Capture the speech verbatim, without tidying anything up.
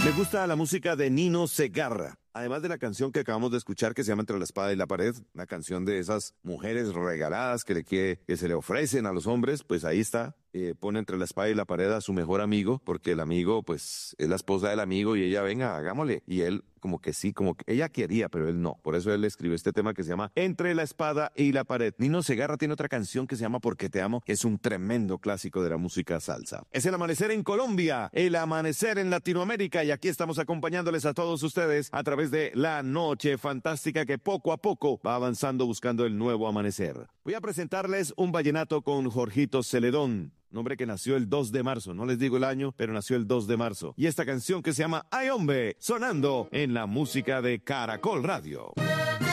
Me gusta la música de Nino Segarra. Además de la canción que acabamos de escuchar que se llama Entre la espada y la pared, una canción de esas mujeres regaladas que, le quiere, que se le ofrecen a los hombres, pues ahí está. Eh, pone entre la espada y la pared a su mejor amigo, porque el amigo, pues, es la esposa del amigo y ella, venga, hagámosle. Y él, como que sí, como que ella quería, pero él no. Por eso él escribió este tema que se llama Entre la espada y la pared. Nino Segarra tiene otra canción que se llama Porque te amo, que es un tremendo clásico de la música salsa. Es el amanecer en Colombia, el amanecer en Latinoamérica, y aquí estamos acompañándoles a todos ustedes a través de la noche fantástica que poco a poco va avanzando buscando el nuevo amanecer. Voy a presentarles un vallenato con Jorgito Celedón, un hombre que nació el dos de marzo, no les digo el año, pero nació el dos de marzo. Y esta canción que se llama Ay Hombre, sonando en la música de Caracol Radio.